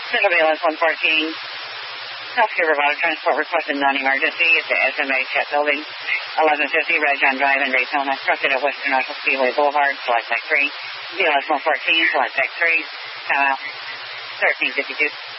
Central BLS 114. South River Water Transport requested non-emergency at the SMA Chet Building, 1150 Red John Drive in Daytona. Structured at Western National Speedway Boulevard, select Deck 3. BLS 114, select Deck 3. Time out. 1352.